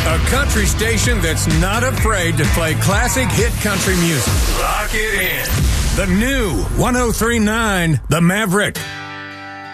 A country station that's not afraid to play classic hit country music. Lock it in. The new 103.9 The Maverick.